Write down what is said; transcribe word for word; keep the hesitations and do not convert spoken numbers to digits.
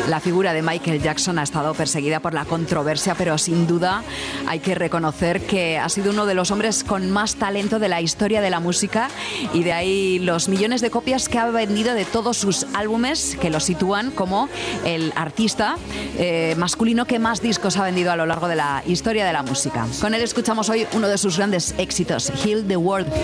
La figura de Michael Jackson ha estado perseguida por la controversia, pero sin duda hay que reconocer que ha sido uno de los hombres con más talento de la historia de la música, y de ahí los millones de copias que ha vendido de todos sus álbumes, que lo sitúan como el artista eh, masculino que más discos ha vendido a lo largo de la historia de la música. Con él escuchamos hoy uno de sus grandes éxitos, Heal the World.